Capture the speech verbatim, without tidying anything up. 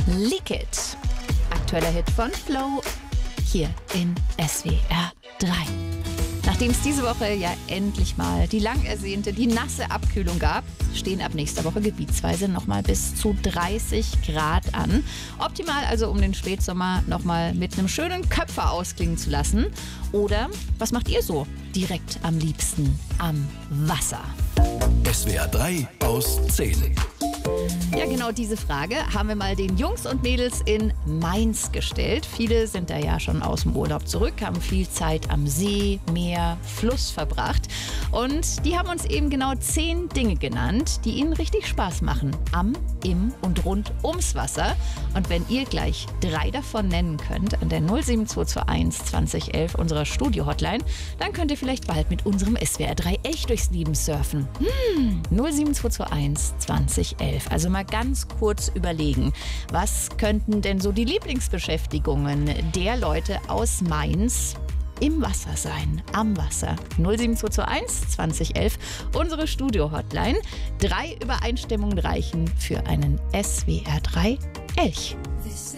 Leak It. Aktueller Hit von Flo hier in S W R drei. Nachdem es diese Woche ja endlich mal die lang ersehnte, die nasse Abkühlung gab, stehen ab nächster Woche gebietsweise nochmal bis zu dreißig Grad an. Optimal also, um den Spätsommer nochmal mit einem schönen Köpfer ausklingen zu lassen. Oder was macht ihr so direkt am liebsten am Wasser? S W R drei aus zehn. Ja, genau diese Frage haben wir mal den Jungs und Mädels in Mainz gestellt. Viele sind da ja schon aus dem Urlaub zurück, haben viel Zeit am See, Meer, Fluss verbracht. Und die haben uns eben genau zehn Dinge genannt, die ihnen richtig Spaß machen am, im und rund ums Wasser. Und wenn ihr gleich drei davon nennen könnt, an der null sieben zwei zwei eins zwanzig elf unserer Studio-Hotline, dann könnt ihr vielleicht bald mit unserem S W R drei echt durchs Leben surfen. Hm, null sieben zwei zwei eins zwanzig elf. Also mal ganz kurz überlegen, was könnten denn so die Lieblingsbeschäftigungen der Leute aus Mainz im Wasser sein, am Wasser? null sieben zwei zwei eins zwanzig elf, unsere Studio-Hotline. Drei Übereinstimmungen reichen für einen S W R drei Elch.